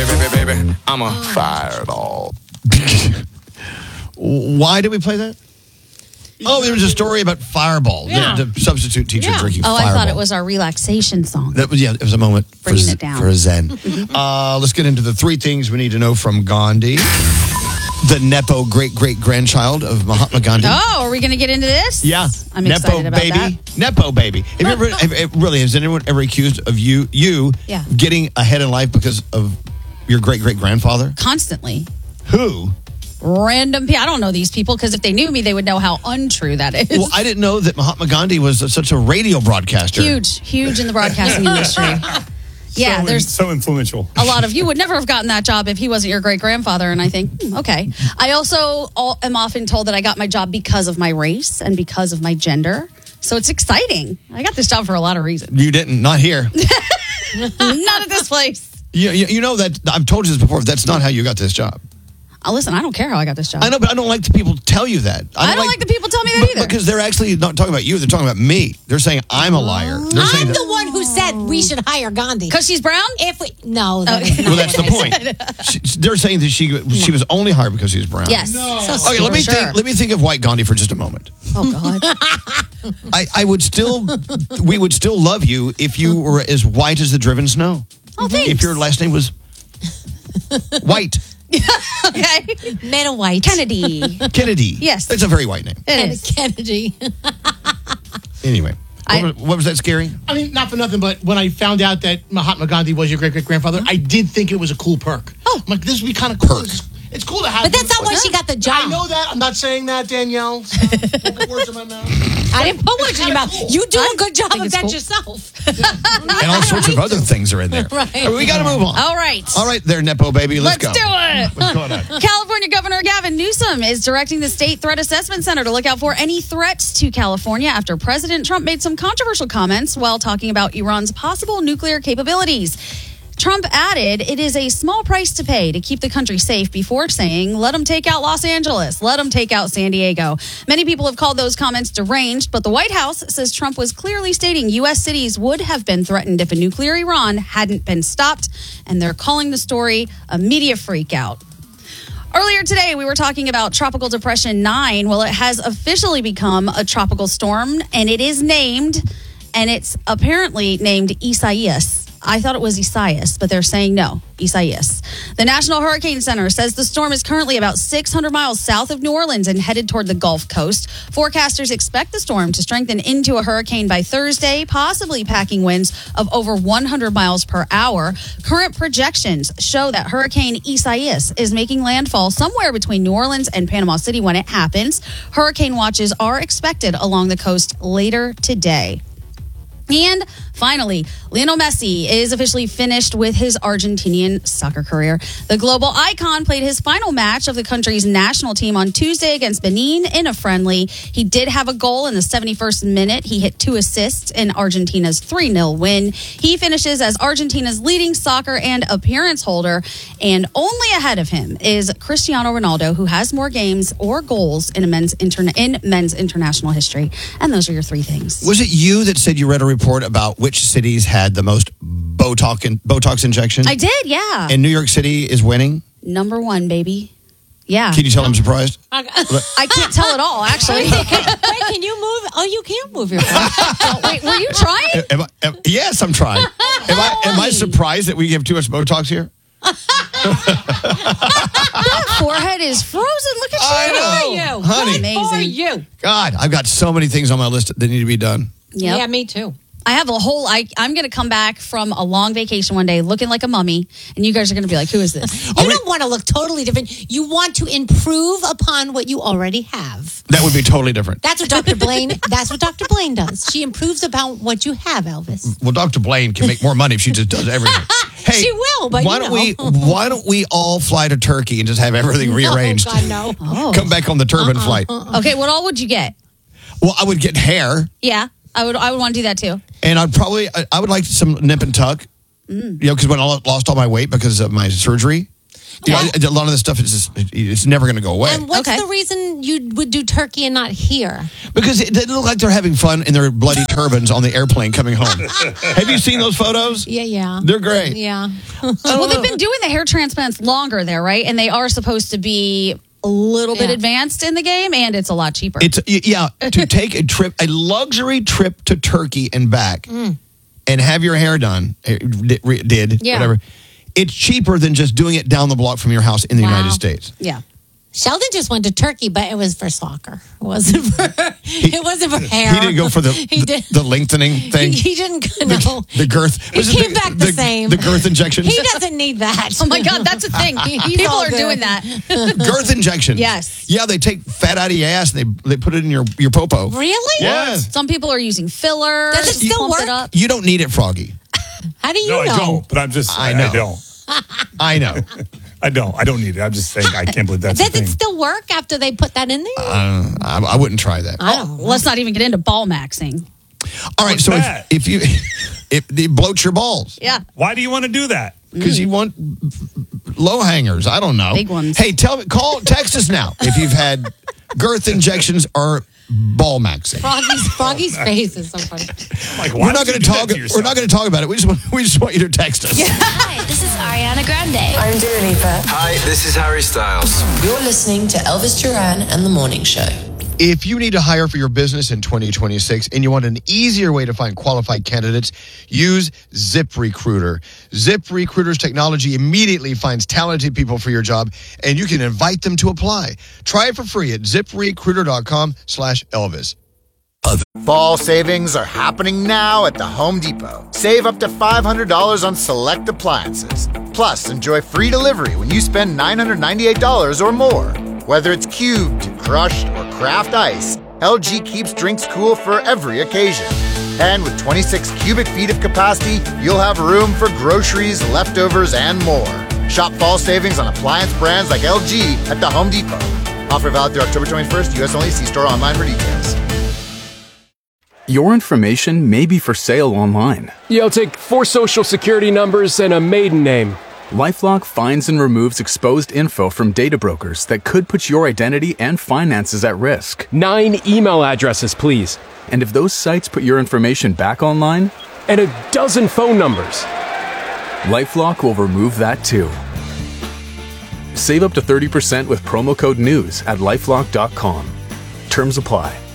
baby, I'm a fireball. Why did we play that? Oh, there was a story about Fireball. Yeah. The substitute teacher drinking Oh, Fireball. I thought it was our relaxation song. That was, it was a moment Bringing it down. for a zen. Let's get into the 3 things we need to know from Gandhi. The Nepo great-great-grandchild of Mahatma Gandhi. Oh, are we going to get into this? Yeah. I'm Nepo excited about baby. that. Nepo baby. Has anyone ever accused of you Yeah. getting ahead in life because of your great-great-grandfather? Constantly. Who? Random people. I don't know these people because if they knew me, they would know how untrue that is. Well, I didn't know that Mahatma Gandhi was such a radio broadcaster. Huge in the broadcasting industry. Yeah, there's so influential. a lot of you would never have gotten that job if he wasn't your great grandfather. And I think, okay. I also am often told that I got my job because of my race and because of my gender. So it's exciting. I got this job for a lot of reasons. You didn't. Not here. Not at this place. You know that I've told you this before. That's not how you got this job. Listen, I don't care how I got this job. I know, but I don't like the people tell you that. I don't like the people tell me that either. Because they're actually not talking about you. They're talking about me. They're saying I'm a liar. They're saying I'm the one who said we should hire Gandhi. Because she's brown? No, that is not well, that's the what I said. point. They're saying that she was only hired because she was brown. Yes. Okay, let me think of White Gandhi for just a moment. Oh God. I would still, we would still love you if you were as white as the driven snow. Oh, thanks. If your last name was White. Okay. Meta White. Kennedy. Kennedy. Yes. That's a very white name. It is. Kennedy. Anyway, what was that scary? I mean, not for nothing, but when I found out that Mahatma Gandhi was your great-great-grandfather, I did think it was a cool perk. Oh. I'm like, this would be kind of cool. Perk. It's cool to have. But that's not why she got the job. I know that. I'm not saying that, Danielle. Don't put words in my mouth. I didn't put words in your mouth. Cool. You do a good job think of it's that cool. yourself. And all sorts of other things are in there. Right. We got to move on. All right. All right, there, Nepo baby. Let's go. do it. What's going on? California Governor Gavin Newsom is directing the State Threat Assessment Center to look out for any threats to California after President Trump made some controversial comments while talking about Iran's possible nuclear capabilities. Trump added, it is a small price to pay to keep the country safe before saying, let them take out Los Angeles, let them take out San Diego. Many people have called those comments deranged, but the White House says Trump was clearly stating U.S. cities would have been threatened if a nuclear Iran hadn't been stopped, and they're calling the story a media freakout. Earlier today, we were talking about Tropical Depression 9. Well, it has officially become a tropical storm, and it is named, and it's apparently named Isaias. I thought it was Isaias, but they're saying no, Isaias. The National Hurricane Center says the storm is currently about 600 miles south of New Orleans and headed toward the Gulf Coast. Forecasters expect the storm to strengthen into a hurricane by Thursday, possibly packing winds of over 100 miles per hour. Current projections show that Hurricane Isaias is making landfall somewhere between New Orleans and Panama City when it happens. Hurricane watches are expected along the coast later today. And finally, Lionel Messi is officially finished with his Argentinian soccer career. The global icon played his final match of the country's national team on Tuesday against Benin in a friendly. He did have a goal in the 71st minute. He hit 2 assists in Argentina's 3-0 win. He finishes as Argentina's leading soccer and appearance holder. And only ahead of him is Cristiano Ronaldo, who has more games or goals in men's international history. And those are your 3 things. Was it you that said you read a report about which cities had the most Botox injections? I did, yeah. And New York City is winning? Number 1, baby. Yeah. Can you tell I'm surprised? I can't tell at all, actually. Wait, can you move? Oh, you can't move your phone. Wait, were you trying? Yes, I'm trying. Am I surprised that we give too much Botox here? That forehead is frozen. Look at you. I know. For you. Honey. Good for Amazing. you. God, I've got so many things on my list that need to be done. Yep. Yeah, me too. I have a whole, I'm going to come back from a long vacation one day looking like a mummy, and you guys are going to be like, who is this? You don't want to look totally different. You want to improve upon what you already have. That would be totally different. That's what Dr. Blaine does. She improves upon what you have, Elvis. Well, Dr. Blaine can make more money if she just does everything. Hey, She will, but why don't we all fly to Turkey and just have everything rearranged? Oh, God, no. Oh. Come back on the turban flight. Okay, what all would you get? Well, I would get hair, Yeah, I would want to do that too. and I would like some nip and tuck. You know, because when I lost all my weight because of my surgery, You know, a lot of this stuff is it's never going to go away. And what's the reason you would do turkey and not here? Because it doesn't look like they're having fun in their bloody turbans on the airplane coming home. Have you seen those photos? Yeah. They're great. Yeah. Well, they've been doing the hair transplants longer there, right? And they are supposed to be a little bit advanced in the game, and it's a lot cheaper. To take a luxury trip to Turkey and back and have your hair done, whatever. It's cheaper than just doing it down the block from your house in the United States. Yeah. Sheldon just went to Turkey, but it was for soccer. It wasn't for hair. He didn't go for the lengthening thing. He didn't know. The girth. He came back the same. The girth injections. He doesn't need that. Oh my God, that's a thing. People are doing that. Girth injections. Yes. Yeah, they take fat out of your ass and they put it in your popo. Really? Yes. Some people are using filler. Does it still work? It up. You don't need it, Froggy. How do you No, know? I don't. But I'm just. I know. I don't. I know. I don't need it. I'm just saying I can't believe that's a Does thing. it still work after they put that in there? I wouldn't try that. I don't know. Let's not even get into ball maxing. All right, What's so that? if it bloats your balls Yeah. Why do you want to do that? because you want low hangers. I don't know. Big ones. Hey, text us now if you've had girth injections or ball maxing. Froggy's face is so funny. Like, why We're not would going you to do that talk. to We're yourself? not going to talk about it. We just want you to text us. Hi, this is Ariana Grande. I'm Dua Lipa. Hi, this is Harry Styles. You're listening to Elvis Duran and the Morning Show. If you need to hire for your business in 2026 and you want an easier way to find qualified candidates, use ZipRecruiter. ZipRecruiter's technology immediately finds talented people for your job, and you can invite them to apply. Try it for free at ZipRecruiter.com/Elvis. Fall savings are happening now at the Home Depot. Save up to $500 on select appliances. Plus, enjoy free delivery when you spend $998 or more. Whether it's cubed, crushed, or craft ice, LG keeps drinks cool for every occasion. And with 26 cubic feet of capacity, you'll have room for groceries, leftovers, and more. Shop fall savings on appliance brands like LG at the Home Depot. Offer valid through October 21st, U.S. only. See store online for details. Your information may be for sale online. Yeah, I'll take 4 social security numbers and a maiden name. LifeLock finds and removes exposed info from data brokers that could put your identity and finances at risk. 9 email addresses, please. And if those sites put your information back online, and a dozen phone numbers. LifeLock will remove that too. Save up to 30% with promo code NEWS at LifeLock.com. Terms apply.